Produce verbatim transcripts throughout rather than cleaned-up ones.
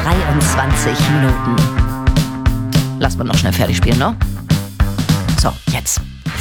dreiundzwanzig Minuten. Lass mal noch schnell fertig spielen, ne? So, jetzt.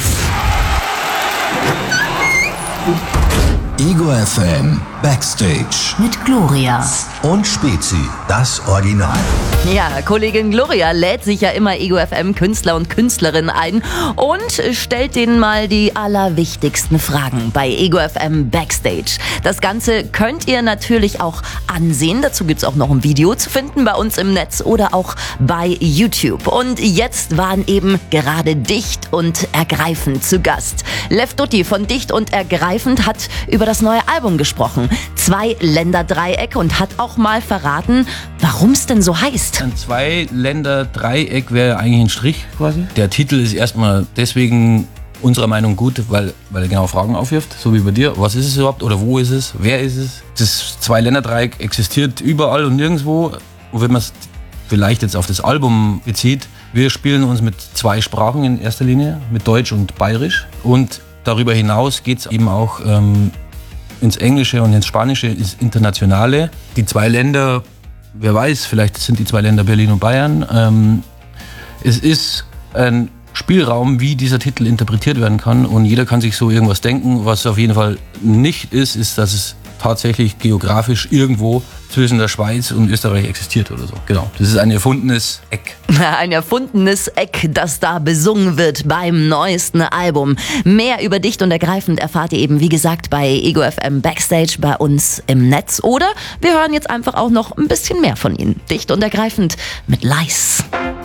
Ego F M Backstage Mit Gloria. und Spezi, das Original. Ja, Kollegin Gloria lädt sich ja immer Ego F M Künstler und Künstlerinnen ein und stellt denen mal die allerwichtigsten Fragen bei Ego F M Backstage. Das Ganze könnt ihr natürlich auch ansehen. Dazu gibt's auch noch ein Video zu finden bei uns im Netz oder auch bei YouTube. Und jetzt waren eben gerade Dicht und Ergreifend zu Gast. Lev Dutti von Dicht und Ergreifend hat über das neue Album gesprochen. Zwei-Länder-Dreieck und hat auch mal verraten, warum es denn so heißt. Ein Zwei-Länder-Dreieck wäre eigentlich ein Strich quasi. Der Titel ist erstmal deswegen unserer Meinung gut, weil, weil er genau Fragen aufwirft, so wie bei dir. Was ist es überhaupt oder wo ist es? Wer ist es? Das Zwei-Länder-Dreieck existiert überall und nirgendwo. Und wenn man es vielleicht jetzt auf das Album bezieht, wir spielen uns mit zwei Sprachen in erster Linie, mit Deutsch und Bayerisch. Und darüber hinaus geht es eben auch ähm, ins Englische und ins Spanische, ins Internationale. Die zwei Länder, wer weiß, vielleicht sind die zwei Länder Berlin und Bayern. Ähm, es ist ein Spielraum, wie dieser Titel interpretiert werden kann und jeder kann sich so irgendwas denken. Was auf jeden Fall nicht ist, ist, dass es tatsächlich geografisch irgendwo zwischen der Schweiz und Österreich existiert oder so. Genau, das ist ein erfundenes Eck. Ein erfundenes Eck, das da besungen wird beim neuesten Album. Mehr über Dicht und Ergreifend erfahrt ihr eben, wie gesagt, bei Ego F M Backstage bei uns im Netz. Oder wir hören jetzt einfach auch noch ein bisschen mehr von ihnen. Dicht und Ergreifend mit Leis.